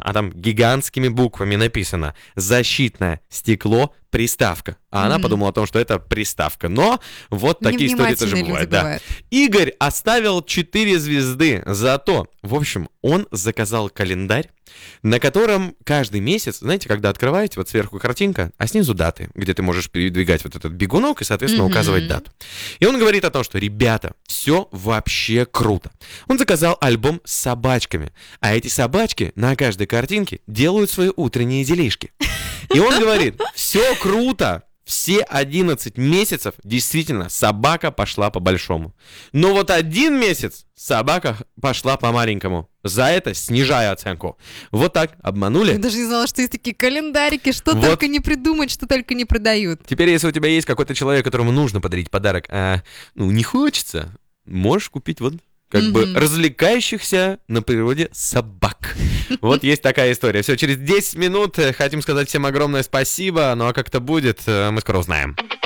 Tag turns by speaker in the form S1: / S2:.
S1: а там гигантскими буквами написано «Защитное стекло, приставка». А она подумала о том, что это приставка. Но вот такие истории тоже бывают. Да. Игорь оставил 4 звезды за то. В общем, он заказал календарь, на котором каждый месяц, знаете, когда открываете, вот сверху картинка, а снизу даты, где ты можешь передвигать вот этот бегунок и, соответственно, указывать дату. И он говорит о том, что, ребята, все вообще круто. Он заказал альбом с собачками, а эти собачки на каждой картинке делают свои утренние делишки. И он говорит, все круто. Все 11 месяцев действительно собака пошла по-большому. Но вот 1 месяц собака пошла по-маленькому. За это снижая оценку. Вот так, обманули.
S2: Я даже не знала, что есть такие календарики, что вот. Только не придумать, что только не продают.
S1: Теперь, если у тебя есть какой-то человек, которому нужно подарить подарок, а не хочется, можешь купить вот как бы развлекающихся на природе собак. Вот есть такая история. Все, через 10 минут хотим сказать всем огромное спасибо. Ну а как это будет, мы скоро узнаем.